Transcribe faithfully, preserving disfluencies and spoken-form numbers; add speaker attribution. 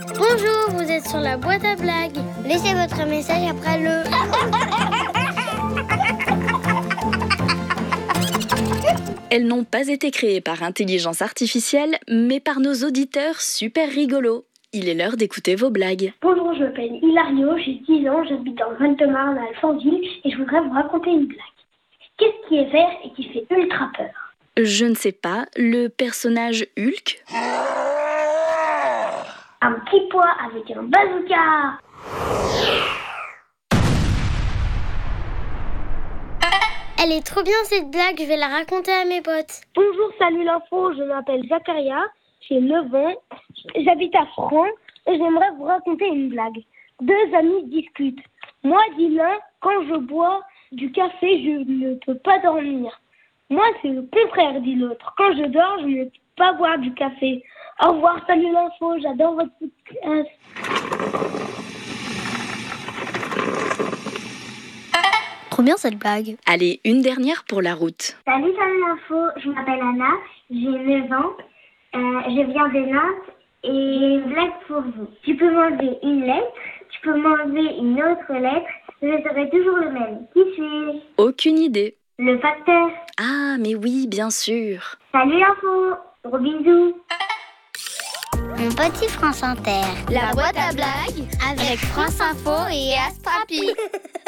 Speaker 1: Bonjour, vous êtes sur la boîte à blagues. Laissez votre message après le...
Speaker 2: Elles n'ont pas été créées par intelligence artificielle, mais par nos auditeurs super rigolos. Il est l'heure d'écouter vos blagues.
Speaker 3: Bonjour, je m'appelle Hilario, j'ai dix ans, j'habite dans le Val-de-Marne à Alfortville et je voudrais vous raconter une blague. Qu'est-ce qui est vert et qui fait ultra peur?
Speaker 2: Je ne sais pas, le personnage Hulk?
Speaker 3: Un petit pois avec un bazooka.
Speaker 1: Elle est trop bien cette blague, je vais la raconter à mes potes.
Speaker 3: Bonjour, salut l'info, je m'appelle Zakaria, j'ai neuf ans, j'habite à Franc et j'aimerais vous raconter une blague. Deux amis discutent. Moi, dit l'un, quand je bois du café, je ne peux pas dormir. Moi, c'est le contraire, dit l'autre. Quand je dors, je ne peux pas boire du café. Au revoir, salut l'info, j'adore votre podcast.
Speaker 1: Trop bien cette blague.
Speaker 2: Allez, une dernière pour la route.
Speaker 4: Salut, salut l'info, je m'appelle Anna, j'ai neuf ans, euh, je viens de Nantes et j'ai une blague pour vous. Tu peux m'enlever une lettre, tu peux m'enlever une autre lettre, je serai toujours le même. Qui suis-je?
Speaker 2: Aucune idée.
Speaker 4: Le facteur.
Speaker 2: Ah, mais oui, bien sûr.
Speaker 4: Salut l'info, gros bisous.
Speaker 1: Mon petit France Inter.
Speaker 5: La boîte à blagues
Speaker 1: Avec France Info et Astrapi.